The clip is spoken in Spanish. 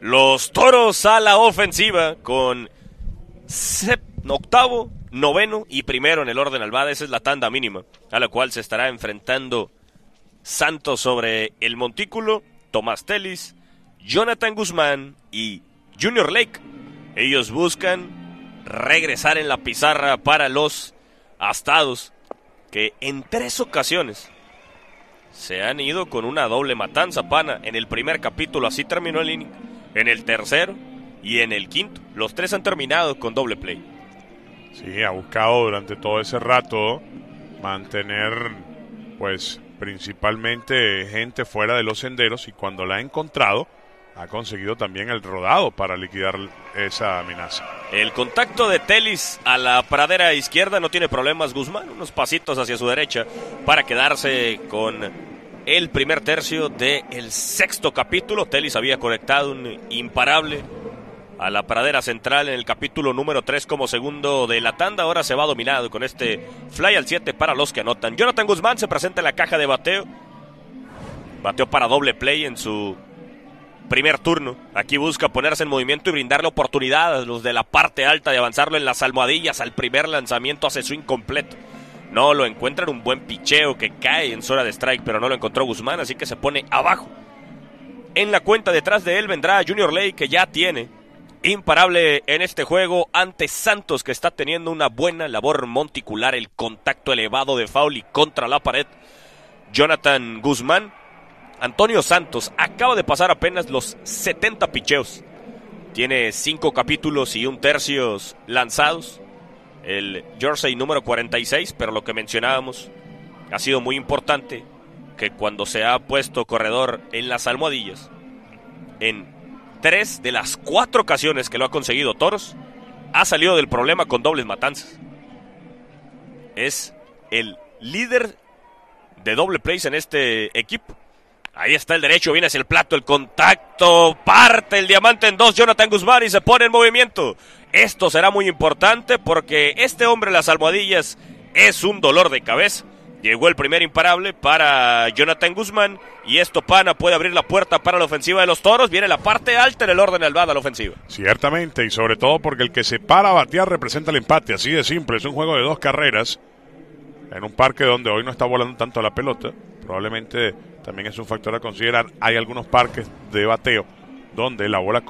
Los Toros a la ofensiva con octavo, noveno y primero en el orden al bate. Esa es la tanda mínima a la cual se estará enfrentando Santos sobre el montículo. Tomás Telis, Jonathan Guzmán y Junior Lake. Ellos buscan regresar en la pizarra para los Astados, que en 3 ocasiones se han ido con una doble matanza, pana. En el primer capítulo así terminó el inning, en el tercero y en el quinto. Los 3 han terminado con doble play. Sí, ha buscado durante todo ese rato mantener, pues, principalmente gente fuera de los senderos, y cuando la ha encontrado, ha conseguido también el rodado para liquidar esa amenaza. El contacto de Telis a la pradera izquierda, no tiene problemas Guzmán, unos pasitos hacia su derecha para quedarse con el primer tercio del sexto capítulo. Telis había conectado un imparable a la pradera central en el capítulo número 3 como segundo de la tanda. Ahora se va dominado con este fly al 7 para los que anotan. Jonathan Guzmán se presenta en la caja de bateo. Bateó para doble play en su primer turno. Aquí busca ponerse en movimiento y brindarle oportunidad a los de la parte alta de avanzarlo en las almohadillas. Al primer lanzamiento hace swing completo. No lo encuentra en un buen picheo que cae en zona de strike, pero no lo encontró Guzmán, así que se pone abajo. En la cuenta detrás de él vendrá Junior Lake, que ya tiene imparable en este juego ante Santos, que está teniendo una buena labor monticular. El contacto elevado de foul y contra la pared. Jonathan Guzmán. Antonio Santos acaba de pasar apenas los 70 picheos. Tiene 5 capítulos y un tercio lanzados. El jersey número 46, pero lo que mencionábamos ha sido muy importante, que cuando se ha puesto corredor en las almohadillas, en 3 de las 4 ocasiones que lo ha conseguido Toros, ha salido del problema con dobles matanzas. Es el líder de doble plays en este equipo. Ahí está el derecho, viene hacia el plato, el contacto, parte el diamante en 2, Jonathan Guzmán, y se pone en movimiento. Esto será muy importante porque este hombre en las almohadillas es un dolor de cabeza. Llegó el primer imparable para Jonathan Guzmán, y esto, pana, puede abrir la puerta para la ofensiva de los Toros. Viene la parte alta en el orden al bate a la ofensiva. Ciertamente, y sobre todo porque el que se para a batear representa el empate, así de simple. Es un juego de 2 carreras en un parque donde hoy no está volando tanto la pelota. Probablemente también es un factor a considerar. Hay algunos parques de bateo donde la bola